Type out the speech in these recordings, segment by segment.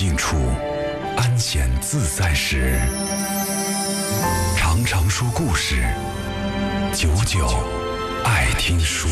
静处，安闲自在时，常常说故事，久久爱听书。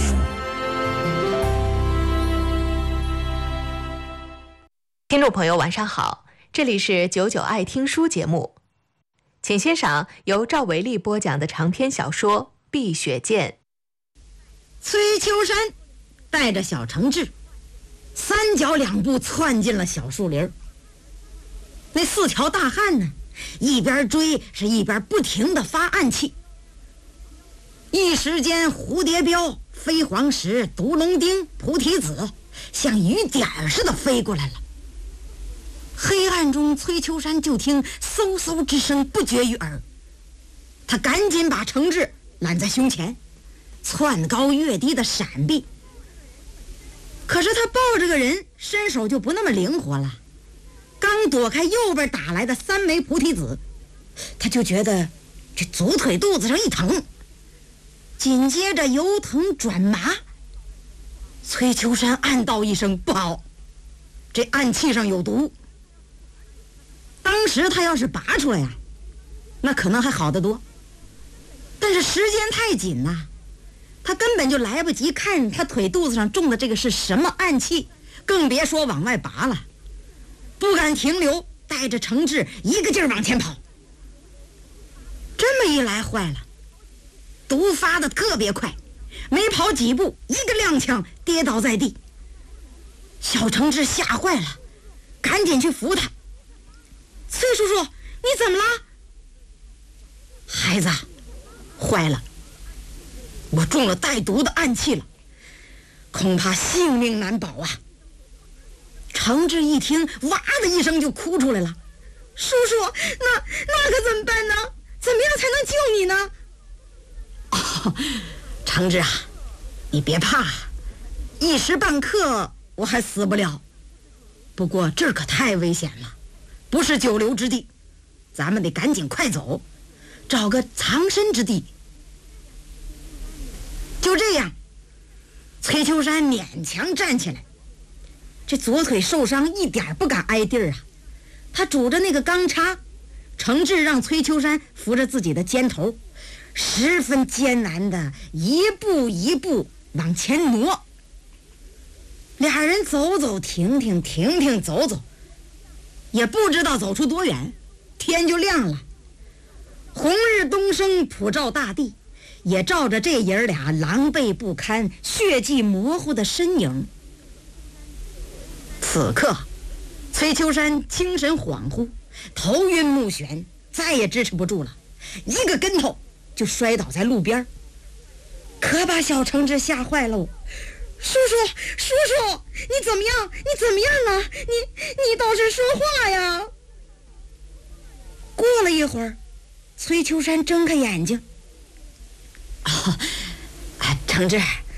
听众朋友晚上好，这里是久久爱听书节目，请欣赏由赵维利播讲的长篇小说《碧血剑》。 崔秋山带着小程志三脚两步窜进了小树林。那四条大汉呢，一边追是一边不停地发暗器。一时间，蝴蝶镖、飞黄石、毒龙钉、菩提子像雨点似的飞过来了。黑暗中，崔秋山就听嗖嗖之声不绝于耳。他赶紧把程志揽在胸前，窜高越低的闪避。可是他抱着个人，身手就不那么灵活了。刚躲开右边打来的3枚菩提子，他就觉得这左腿肚子上一疼，紧接着由疼转麻。崔秋山暗道一声不好，这暗器上有毒。当时他要是拔出来呀，那可能还好得多，但是时间太紧呐，他根本就来不及看他腿肚子上中的这个是什么暗器，更别说往外拔了。不敢停留，带着程志一个劲儿往前跑。这么一来坏了，毒发的特别快，没跑几步，一个踉跄跌倒在地。小程志吓坏了，赶紧去扶他。崔叔叔，你怎么了？孩子，坏了，我中了带毒的暗器了，恐怕性命难保啊！程志一听，哇的一声就哭出来了。叔叔，那可怎么办呢？怎么样才能救你呢？哦，程志啊，你别怕，一时半刻我还死不了。不过这儿可太危险了，不是久留之地，咱们得赶紧快走，找个藏身之地。就这样，崔秋山勉强站起来，这左腿受伤，一点不敢挨地儿啊。他拄着那个钢叉，程志让崔秋山扶着自己的肩头，十分艰难的一步一步往前挪。俩人走走停停，停停走走，也不知道走出多远，天就亮了。红日东升，普照大地，也照着这爷儿俩狼狈不堪、血迹模糊的身影。此刻，崔秋山精神恍惚，头晕目眩，再也支持不住了，一个跟头就摔倒在路边，可把小程志吓坏了。叔叔，你怎么样？你怎么样啊？你倒是说话呀！过了一会儿，崔秋山睁开眼睛。程志，